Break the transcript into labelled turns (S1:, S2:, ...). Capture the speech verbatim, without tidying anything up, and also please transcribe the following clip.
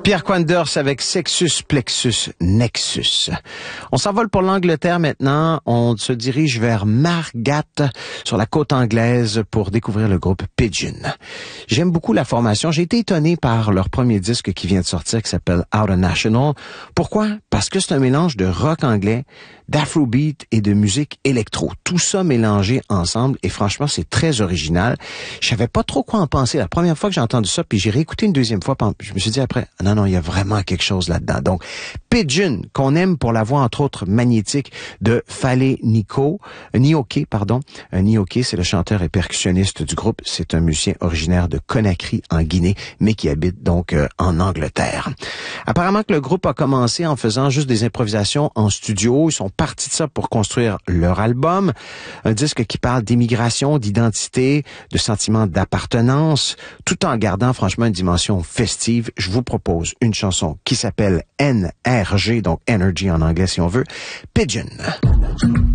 S1: Pierre Quanders avec Sexus Plexus Nexus. On s'envole pour l'Angleterre maintenant. On se dirige vers Margat, sur la côte anglaise, pour découvrir le groupe Pigeon. J'aime beaucoup la formation. J'ai été étonné par leur premier disque qui vient de sortir, qui s'appelle Out of National. Pourquoi? Parce que c'est un mélange de rock anglais, d'afrobeat et de musique électro. Tout ça mélangé ensemble et franchement, c'est très original. Je savais pas trop quoi en penser la première fois que j'ai entendu ça, puis j'ai réécouté une deuxième fois. Je me suis dit après, non, non, il y a vraiment quelque chose là-dedans. Donc, Pigeon, qu'on aime pour la voix, entre autres, magnétique de Fale Nico, Nioké, pardon. Nioké, c'est le chanteur et percussionniste du groupe. C'est un musicien originaire de Conakry, en Guinée, mais qui habite donc euh, en Angleterre. Apparemment que le groupe a commencé en faisant juste des improvisations en studio. Ils sont partis de ça pour construire leur album. Un disque qui parle d'immigration, d'identité, de sentiment d'appartenance, tout en gardant franchement une dimension festive. Je vous propose une chanson qui s'appelle N R G, donc Energy en anglais si on veut, Pigeon.